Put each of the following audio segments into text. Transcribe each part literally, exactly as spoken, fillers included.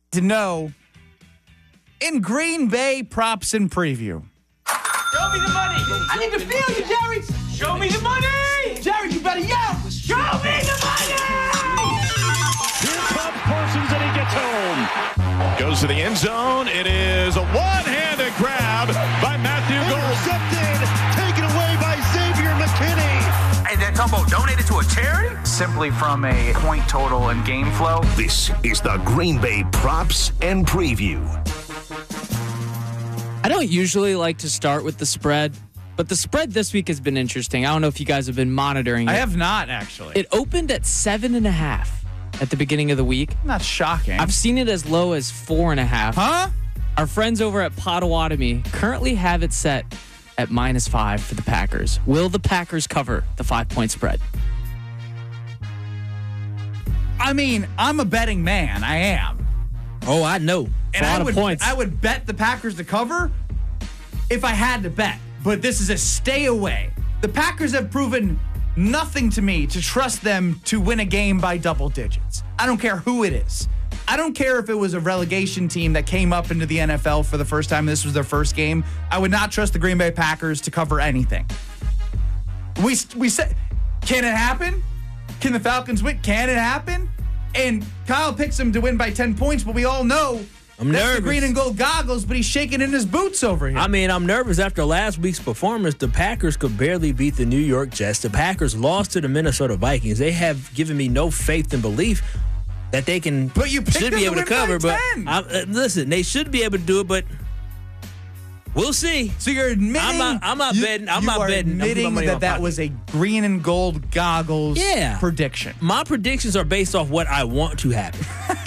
to know in Green Bay props and preview. Show me the money. I need to feel you, Jerry. Show me the money. Jerry, you better yell. Show me the money. Here comes Parsons and he gets home. Goes to the end zone. It is a one-handed grab by Matthew Gold. Intercepted. Taken away by Xavier McKinney. Hey, that combo donated to a charity? Simply from a point total and game flow. This is the Green Bay Props and Preview. I don't usually like to start with the spread, but the spread this week has been interesting. I don't know if you guys have been monitoring it. I have not, actually. It opened at seven and a half at the beginning of the week. Not shocking. I've seen it as low as four and a half. Huh? Our friends over at Potawatomi currently have it set at minus five for the Packers. Will the Packers cover the five-point spread? I mean, I'm a betting man. I am. Oh, I know. And a lot I of would, points. I would bet the Packers to cover if I had to bet. But this is a stay away. The Packers have proven nothing to me to trust them to win a game by double digits. I don't care who it is. I don't care if it was a relegation team that came up into the N F L for the first time. This was their first game. I would not trust the Green Bay Packers to cover anything. We we said, can it happen? Can the Falcons win? Can it happen? And Kyle picks them to win by ten points, but we all know I'm that's nervous. the green and gold goggles, but he's shaking in his boots over here. I mean, I'm nervous after last week's performance. The Packers could barely beat the New York Jets. The Packers lost to the Minnesota Vikings. They have given me no faith and belief that they can But you picked should them be to able to win by cover. But ten. I, uh, listen, they should be able to do it, but we'll see. So you're admitting I'm not- I'm not you- betting- I'm you not are betting. I'm putting admitting money in that my that pocket. was a green and gold goggles Yeah. prediction. My predictions are based off what I want to happen.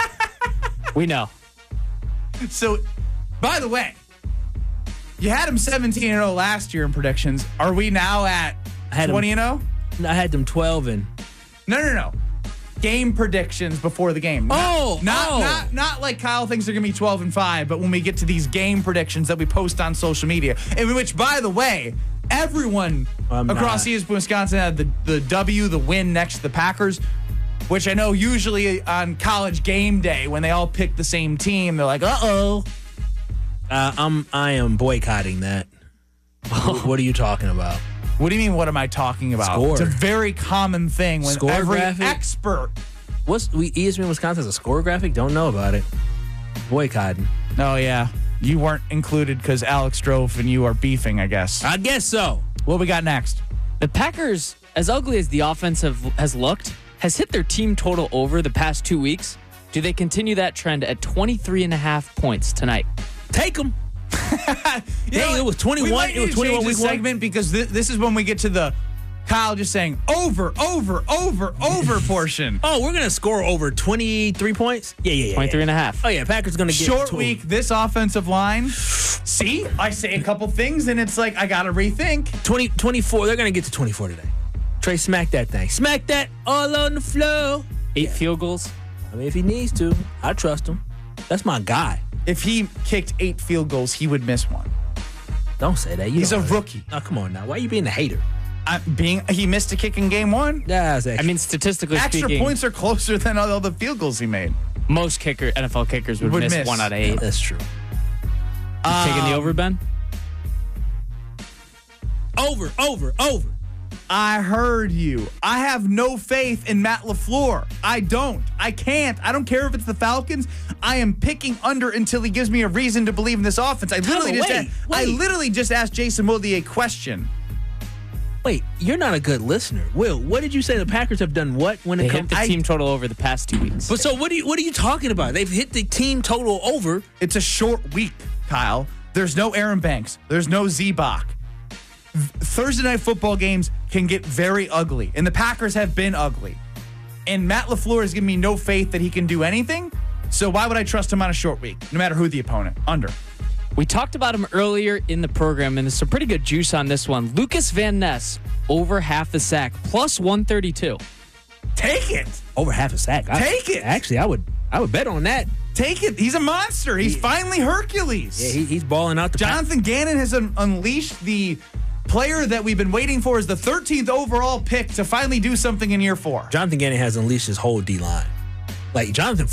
We know. So, by the way, you had him seventeen and oh last year in predictions. Are we now at I had him- twenty and oh? I had them twelve and No, no, no. Game predictions before the game. Not, Oh, not, oh. not, not like Kyle thinks they're gonna be twelve and five, but when we get to these game predictions that we post on social media, in which, by the way, everyone I'm across not. East Wisconsin had the, the W, the win next to the Packers, which I know usually on college game day when they all pick the same team, they're like, uh oh. uh, I'm I am boycotting that. What what are you talking about? What do you mean, what am I talking about? Score. It's a very common thing when Score every graphic? expert. What's we E S P N Wisconsin has a score graphic? Don't know about it. Boycotting. Oh, yeah. You weren't included because Alex drove and you are beefing, I guess. I guess so. What we got next? The Packers, as ugly as the offense have, has looked, has hit their team total over the past two weeks. Do they continue that trend at twenty-three and a half points tonight? Take them. You Hey, know, it was twenty-one. We might It need was to twenty-one change week this one. segment because thi- this is when we get to the Kyle just saying over, over, over, over portion. Oh, we're gonna score over twenty-three points. Yeah, yeah, yeah. twenty-three yeah. and a half. Oh yeah, Packers gonna get Short to- week, this offensive line. See, I say a couple things and it's like I gotta rethink. twenty, twenty-four. They're gonna get to twenty-four today. Trey, smack that thing. Smack that all on the floor. Eight field goals. I mean, if he needs to, I trust him. That's my guy. If he kicked eight field goals, he would miss one. Don't say that. You He's don't a know that. rookie. Oh, come on now. Why are you being a hater? I, being he missed a kick in game one. That's I mean, statistically Extra speaking, points are closer than all the field goals he made. most kicker N F L kickers would, Would miss, miss. one out of eight. that's true. Taking the Um, over, Ben? Over, over, over. I heard you. I have no faith in Matt LaFleur. I don't. I can't. I don't care if it's the Falcons. I am picking under until he gives me a reason to believe in this offense. I literally Tyler, just wait, asked, I wait. literally just asked Jason Wilde a question. Wait, you're not a good listener. Will, what did you say? The Packers have done what when They it hit comes the to team total over the past two weeks. But so what are you what are you talking about? They've hit the team total over. It's a short week, Kyle. There's no Aaron Banks. There's no Z-Bach. Thursday night football games can get very ugly, and the Packers have been ugly. And Matt LaFleur has given me no faith that he can do anything, so why would I trust him on a short week, no matter who the opponent? Under. We talked about him earlier in the program, and there's some pretty good juice on this one. Lucas Van Ness, over half the sack, plus one thirty-two. Take it. Over half a sack. I- Take it. Actually, I would I would bet on that. Take it. He's a monster. He's Yeah. finally Hercules. Yeah, he, he's balling out the pack. Jonathan Gannon has un- unleashed the player that we've been waiting for as the thirteenth overall pick to finally do something in year four. Jonathan Gannon has unleashed his whole D line. Like Jonathan